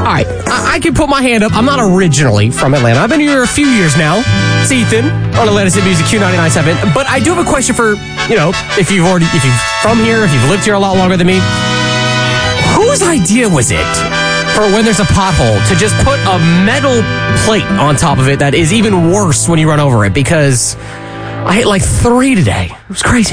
All right, I can put my hand up. I'm not originally from Atlanta. I've been here a few years now. It's Ethan on Atlanta City Music Q99.7. But I do have a question for, if you're from here, if you've lived here a lot longer than me. Whose idea was it for when there's a pothole to just put a metal plate on top of it that is even worse when you run over it? Because I hit like 3 today. It was crazy.